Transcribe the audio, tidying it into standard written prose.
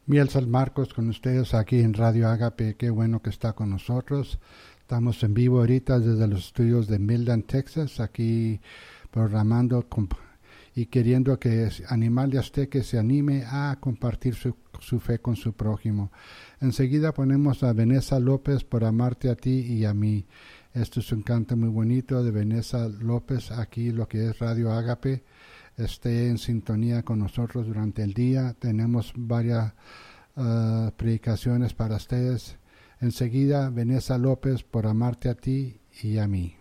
Mielsal Marcos con ustedes aquí en Radio Agape. Qué bueno que está con nosotros. Estamos en vivo ahorita desde los estudios de Midland, Texas, aquí programando y queriendo animarle a usted que se anime a compartir su fe con su prójimo. Enseguida ponemos a Vanessa López por Amarte a ti y a mí. Esto es un canto muy bonito de Vanessa López, aquí lo que es Radio Agape. Esté en sintonía con nosotros durante el día. Tenemos varias predicaciones para ustedes. Enseguida, Vanessa López por Amarte a ti y a mí.